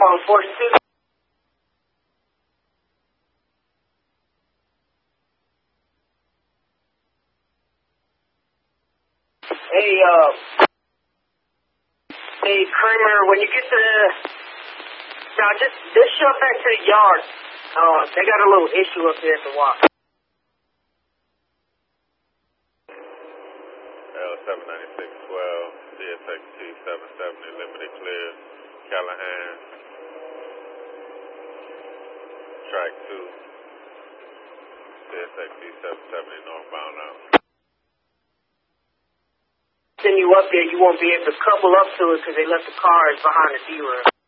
on 42. Hey, Kramer, when you get to now just shove back to the yard. They got a little issue up there at the walk. L79612, CSX 277, limited clear, Callahan, track 2, CSX 277 northbound now. Send you up there, you won't be able to couple up to it because they left the cars behind the D-rail.